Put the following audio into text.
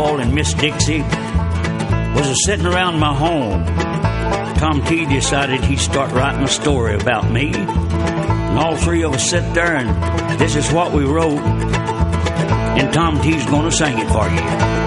and Miss Dixie was a sitting around my home. Tom T decided he'd start writing a story about me. And all three of us sit there, and this is what we wrote. And Tom T's gonna sing it for you.